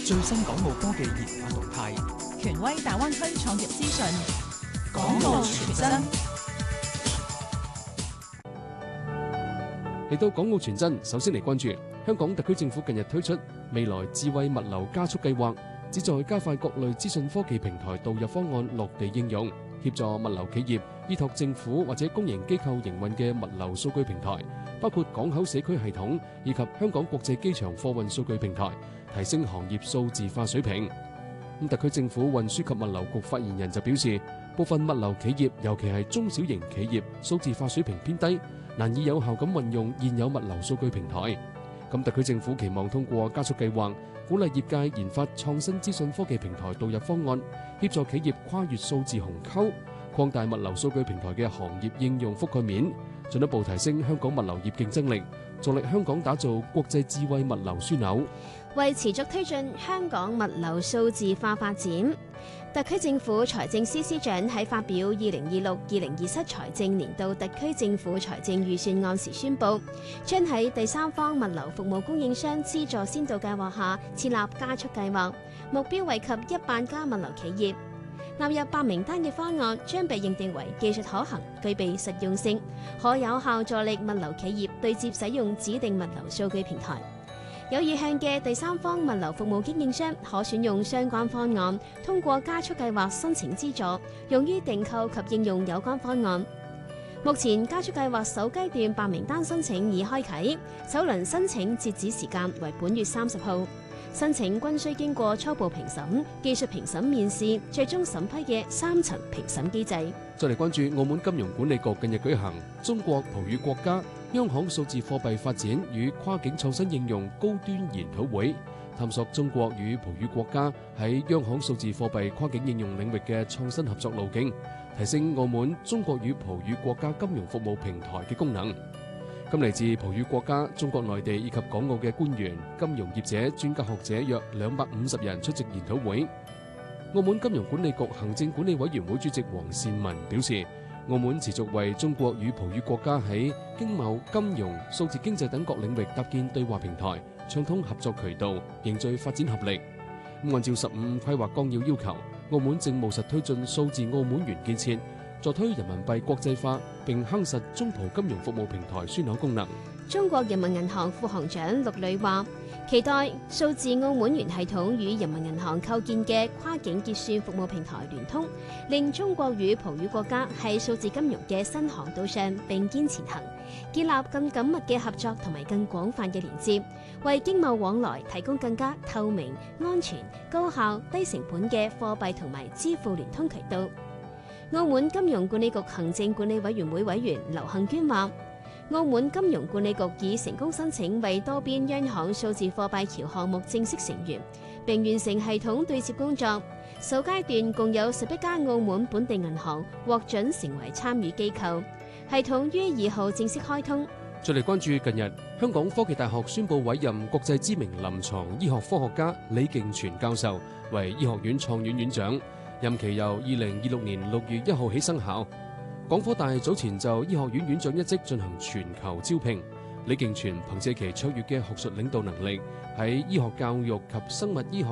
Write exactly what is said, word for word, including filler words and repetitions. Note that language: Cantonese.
最新港澳科技研發動態， 權威大灣區創業資訊， 港澳全真。 嚟到港澳全真，首先嚟關注香港特區政府近日推出未來智慧物流加速計劃，旨在加快各類資訊科技平台導入方案落地應用，協助物流企業依託政府或者公營機構營運嘅物流數據平台，包括港口社區系統以及香港國際機場貨運數據平台，提升行業數字化水平。咁特區政府運輸及物流局發言人就表示，部分物流企業，尤其係中小型企業，數字化水平偏低，難以有效咁運用現有物流數據平台。咁特區政府期望通過加速計劃，鼓勵業界研發創新資訊科技平台導入方案，協助企業跨越數字鴻溝，擴大物流數據平台嘅行業應用覆蓋面，進一步提升香港物流業競爭力，助力香港打造國際智慧物流樞紐。 為持續推進香港物流數字化發展，特區政府財政司司長喺發表二零二六至二零二七財政年度特區政府財政預算案時宣布，將喺第三方物流服務供應商資助先導計劃下設立加速計劃，目標惠及一百家物流企業。納入白名單嘅方案將被認定為技術可行、具備實用性，可有效助力物流企業對接使用指定物流數據平台。有意向嘅第三方物流服務經營商可選用相關方案，通過加速計劃申請資助，用於訂購及應用有關方案。目前加速計劃首階段白名單申請已開啟，首輪申請截止時間為本月三十號。申請均需經過初步評審、技術評審面試、最終審批嘅三層評審機制。 再嚟關注澳門金融管理局近日舉行中國葡語國家央行數字貨幣發展與跨境創新應用高端研討會，探索中國與葡語國家喺央行數字貨幣跨境應用領域嘅創新合作路徑，提升澳門中國與葡語國家金融服務平台嘅功能。咁嚟自葡語國家、中國內地以及港澳嘅官員、金融業者、專家學者約兩百五十人出席研討會。澳門金融管理局行政管理委員會主席黃善文表示，澳門持續為中國與葡語國家喺經貿、金融、數字經濟等各領域搭建對話平台，暢通合作渠道，凝聚發展合力。咁按照十五規劃綱要要求，澳門正務實推進數字澳門元建設，助推人民幣國際化，並夯實中葡金融服務平台樞紐功能。 中國人民銀行副行長陸磊話，期待數字澳門元系統與人民銀行構建嘅跨境結算服務平台聯通，令中國與葡語國家喺數字金融嘅新航道上並肩前行，建立更緊密嘅合作同埋更廣泛嘅連接，為經貿往來提供更加透明、安全、高效、低成本嘅貨幣同埋支付聯通渠道。澳門金融管理局行政管理委員會委員劉幸娟話，澳門金融管理局已成功申請為多邊央行數字貨幣橋項目正式成員，並完成系統對接工作。首階段共有十一家澳門本地銀行獲准成為參與機構，系統於二號正式開通。 再嚟關注近日，香港科技大學宣布委任國際知名臨床醫學科學家李敬全教授為醫學院創院院長，任期由二零二六年六月一號起生效。港科大早前就醫學院院長一職進行全球招聘，李敬全憑借其卓越嘅學術領導能力，喺醫學教育及生物醫學